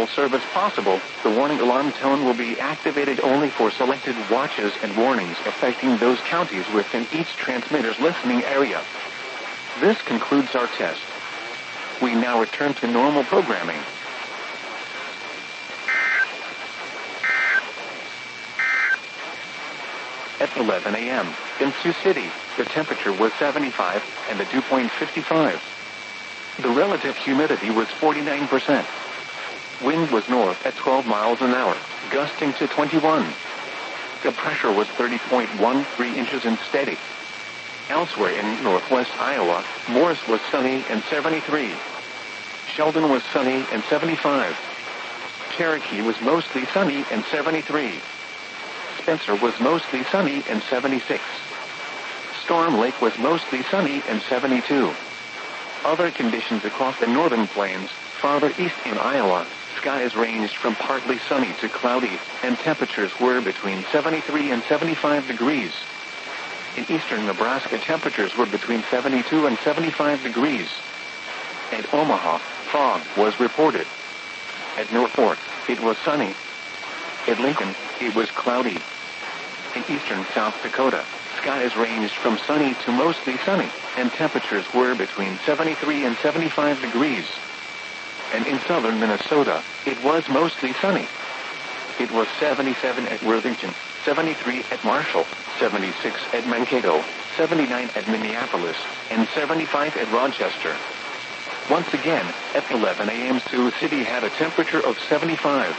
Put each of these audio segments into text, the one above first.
service possible, the warning alarm tone will be activated only for selected watches and warnings affecting those counties within each transmitter's listening area. This concludes our test. We now return to normal programming. At 11 a.m., in Sioux City, the temperature was 75 and the dew point 55. The relative humidity was 49%. Wind was north at 12 miles an hour, gusting to 21. The pressure was 30.13 inches and steady. Elsewhere in northwest Iowa, Morris was sunny and 73. Sheldon was sunny and 75. Cherokee was mostly sunny and 73. Spencer was mostly sunny and 76. Storm Lake was mostly sunny and 72. Other conditions across the northern plains, farther east in Iowa, skies ranged from partly sunny to cloudy, and temperatures were between 73 and 75 degrees. In eastern Nebraska, temperatures were between 72 and 75 degrees. At Omaha, fog was reported. At North Fork, it was sunny. At Lincoln, it was cloudy. In eastern South Dakota, skies ranged from sunny to mostly sunny, and temperatures were between 73 and 75 degrees. And in southern Minnesota, it was mostly sunny. It was 77 at Worthington, 73 at Marshall, 76 at Mankato, 79 at Minneapolis, and 75 at Rochester. Once again, at 11 a.m. Sioux City had a temperature of 75.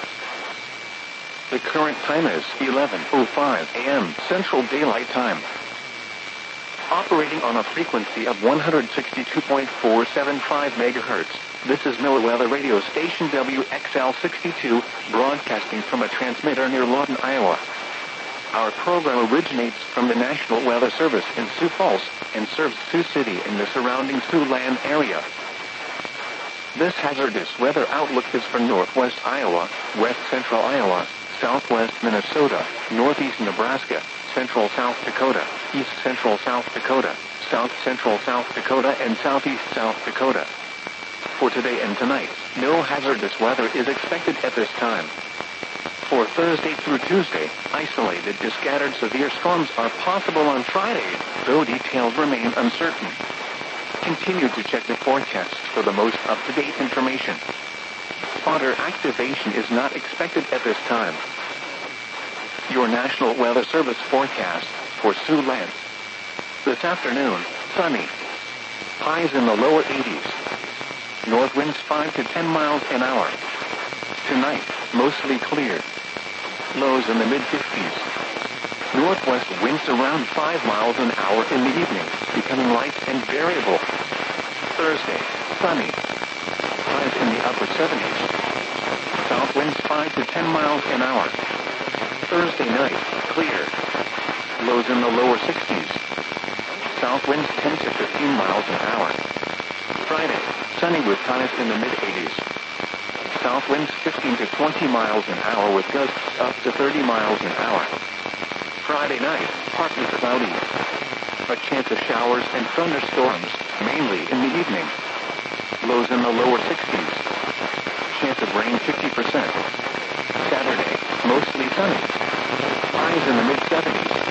The current time is 11:05 a.m. Central Daylight Time. Operating on a frequency of 162.475 megahertz, this is NOAA Weather Radio Station WXL62, broadcasting from a transmitter near Lawton, Iowa. Our program originates from the National Weather Service in Sioux Falls and serves Sioux City and the surrounding Siouxland area. This hazardous weather outlook is for northwest Iowa, west central Iowa, southwest Minnesota, northeast Nebraska, central South Dakota, east central South Dakota, south central South Dakota, and southeast South Dakota. For today and tonight, no hazardous weather is expected at this time. For Thursday through Tuesday, isolated to scattered severe storms are possible on Friday, though details remain uncertain. Continue to check the forecast for the most up-to-date information. Spotter activation is not expected at this time. Your National Weather Service forecast for Siouxland. This afternoon, sunny. Highs in the lower 80s. North winds 5 to 10 miles an hour. Tonight, mostly clear. Lows in the mid-50s. Northwest winds around 5 miles an hour in the evening, becoming light and variable. Thursday, sunny. Highs in the upper 70s. South winds 5 to 10 miles an hour. Thursday night, clear. Lows in the lower 60s. South winds 10 to 15 miles an hour. Friday, sunny with highs in the mid-80s. South winds 15 to 20 miles an hour with gusts up to 30 miles an hour. Friday night, partly cloudy. A chance of showers and thunderstorms, mainly in the evening. Lows in the lower 60s. Chance of rain 50%. Saturday, mostly sunny. Highs in the mid-70s.